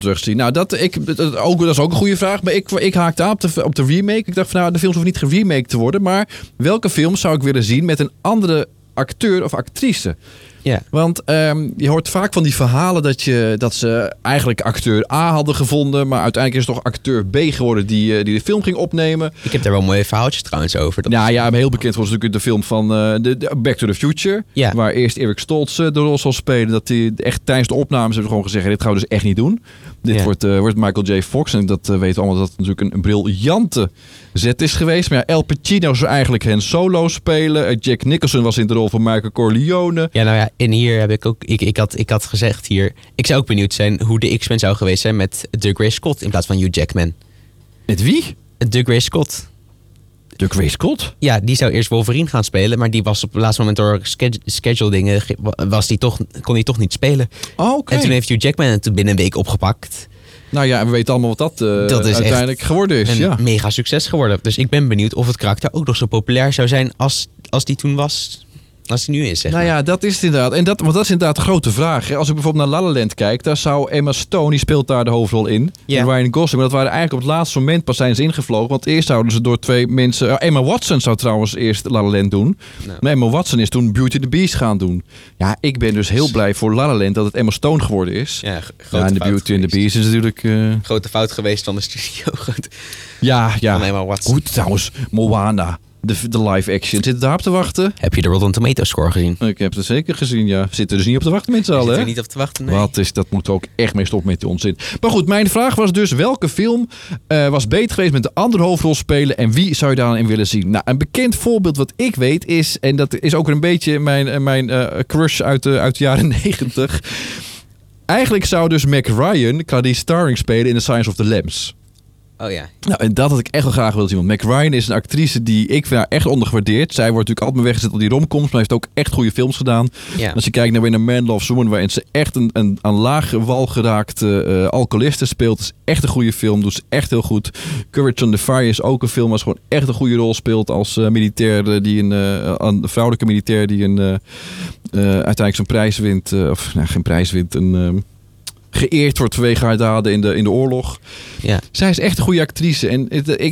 terugzien. Nou, dat is ook een goede vraag. Maar ik haakte aan op de remake. Ik dacht van, de films hoeven niet geremaked te worden. Maar welke films zou ik willen zien met een andere acteur of actrice? Ja. Want je hoort vaak van die verhalen dat ze eigenlijk acteur A hadden gevonden, maar uiteindelijk is het toch acteur B geworden die de film ging opnemen. Ik heb daar wel mooie verhaaltjes trouwens over. Heel bekend was natuurlijk de film van de Back to the Future. Ja. Waar eerst Eric Stoltz de rol zal spelen. Dat hij echt tijdens de opnames hebben gewoon gezegd, dit gaan we dus echt niet doen. Dit wordt Michael J. Fox. En dat weten we allemaal dat het natuurlijk een briljante zet is geweest. Maar ja, Al Pacino zou eigenlijk Han Solo spelen. Jack Nicholson was in de rol van Michael Corleone. Ja, nou ja, en hier heb ik ook... Ik had gezegd hier... Ik zou ook benieuwd zijn hoe de X-Men zou geweest zijn met Douglas Scott in plaats van Hugh Jackman. Met wie? Douglas Scott. Douglas Scott? Ja, die zou eerst Wolverine gaan spelen, maar die was op het laatste moment door schedule dingen kon hij toch niet spelen. Oh, oké. En toen heeft Hugh Jackman het binnen een week opgepakt. Nou ja, en we weten allemaal wat dat is uiteindelijk geworden is. Een mega succes geworden. Dus ik ben benieuwd of het karakter ook nog zo populair zou zijn als die toen was. Als die nu is, zeg maar. Nou ja, dat is het inderdaad. Want dat is inderdaad de grote vraag. Hè. Als ik bijvoorbeeld naar La La Land kijk, daar zou Emma Stone, die speelt daar de hoofdrol in. Ja. En Ryan Gosling. Maar dat waren eigenlijk op het laatste moment pas zijn ze ingevlogen. Want eerst zouden ze door twee mensen... Emma Watson zou trouwens eerst La La Land doen. Nou. Maar Emma Watson is toen Beauty and the Beast gaan doen. Ja, ik ben dus heel blij voor La La Land dat het Emma Stone geworden is. Ja, en de Beauty and the Beast is natuurlijk... Grote fout geweest van de studio. Ja. Van Emma Watson. Goed trouwens, Moana. De live action. Zit daar op te wachten? Heb je de Rotten Tomatoes score gezien? Ik heb het zeker gezien, ja. Zitten dus niet op te wachten met z'n allen, hè? Zitten er niet op te wachten, nee. Dat moet ook echt mee stoppen met die onzin. Maar goed, mijn vraag was dus, welke film was beter geweest met de andere hoofdrol spelen en wie zou je daarin willen zien? Nou, een bekend voorbeeld wat ik weet is, en dat is ook een beetje mijn crush uit de jaren 90. Eigenlijk zou dus Meg Ryan Clarice Starling spelen in The Silence of the Lambs. Oh ja. Nou, en dat had ik echt wel graag willen zien. Want Meg Ryan is een actrice die ik vind haar echt ondergewaardeerd. Zij wordt natuurlijk altijd maar weggezet op die romcoms, maar heeft ook echt goede films gedaan. Ja. Als je kijkt naar When a Man Loves Woman, waarin ze echt een aan lage wal geraakte alcoholiste speelt, is echt een goede film. Doet ze echt heel goed. Courage on the Fire is ook een film waar ze gewoon echt een goede rol speelt als militair, een vrouwelijke militair die uiteindelijk zijn prijs wint. Geen prijs wint, geëerd wordt vanwege haar daden in de oorlog. Ja. Zij is echt een goede actrice. En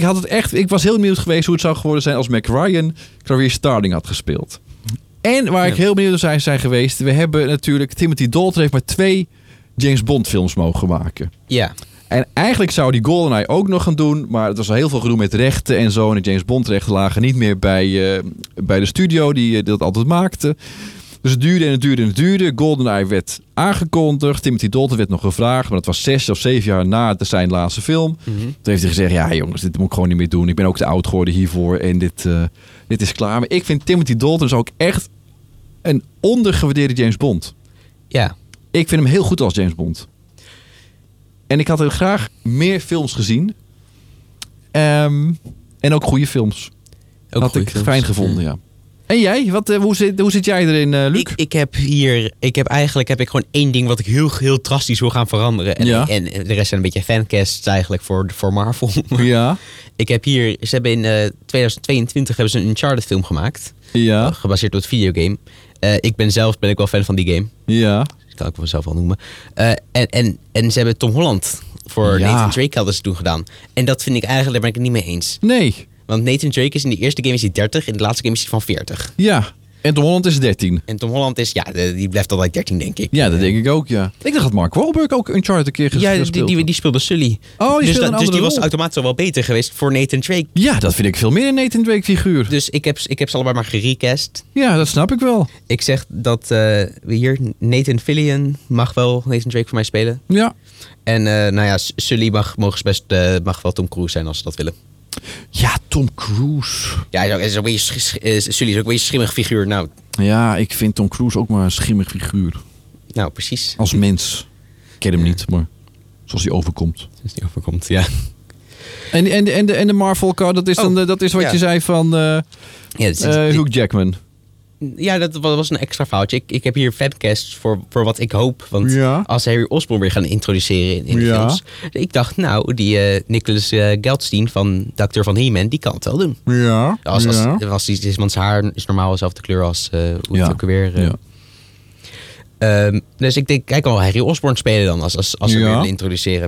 ik was heel benieuwd geweest hoe het zou geworden zijn als Meg Ryan Clarice Starling had gespeeld. En waar ik heel benieuwd naar zijn geweest, we hebben natuurlijk, Timothy Dalton heeft maar 2 James Bond films mogen maken. Ja. En eigenlijk zou die GoldenEye ook nog gaan doen, maar het was al heel veel gedoe met rechten en zo. En de James Bond rechten lagen niet meer bij de studio die dat altijd maakte. Dus het duurde. GoldenEye werd aangekondigd. Timothy Dalton werd nog gevraagd. Maar dat was 6 of 7 jaar na zijn laatste film. Mm-hmm. Toen heeft hij gezegd, ja jongens, dit moet ik gewoon niet meer doen. Ik ben ook te oud geworden hiervoor. En dit is klaar. Maar ik vind Timothy Dalton is ook echt een ondergewaardeerde James Bond. Ja. Ik vind hem heel goed als James Bond. En ik had er graag meer films gezien. En ook goede films. Ook had ik fijn gevonden, ja. En jij? Hoe zit jij erin, Luc? Ik heb eigenlijk gewoon één ding wat ik heel drastisch wil gaan veranderen. En de rest zijn een beetje fancasts eigenlijk voor Marvel. Ja. Ik heb hier, ze hebben in 2022 hebben ze een Uncharted film gemaakt. Ja. Gebaseerd op het videogame. Ik ben wel fan van die game. Ja. Dat kan ik mezelf wel noemen. En ze hebben Tom Holland voor Nathan Drake hadden ze toen gedaan. En dat vind ik eigenlijk, daar ben ik het niet mee eens. Nee. Want Nathan Drake is in de eerste game is hij 30, in de laatste game is hij van 40. Ja, en Tom Holland is 13. En Tom Holland is, die blijft altijd 13, denk ik. Ja, dat denk ik ook, ja. Ik dacht dat Mark Wahlberg ook Uncharted een keer gespeeld. Ja, die speelde Sully. Oh, dus die was automatisch al wel beter geweest voor Nathan Drake. Ja, dat vind ik veel meer een Nathan Drake figuur. Dus ik heb ze allebei maar gerecast. Ja, dat snap ik wel. Ik zeg dat hier Nathan Fillion mag wel Nathan Drake voor mij spelen. Ja. En Sully mag wel Tom Cruise zijn als ze dat willen. Ja, Tom Cruise. Ja, Sully is ook een beetje schimmig figuur. Nou. Ja, ik vind Tom Cruise ook maar een schimmig figuur. Nou, precies. Als mens. Ik ken hem niet, maar zoals hij overkomt. Ja. En de Marvel card, dat is wat je zei van Hugh Jackman. Ja, dat was een extra foutje. Ik heb hier fancasts voor wat ik hoop. Want als ze Harry Osborn weer gaan introduceren in de films. Ik dacht, die Nicholas Geldstein, de acteur van He-Man, die kan het wel doen. Ja. Want zijn haar is normaal dezelfde kleur als hoe het ook weer. Dus ik denk, kijk al Harry Osborn spelen dan als we weer willen introduceren.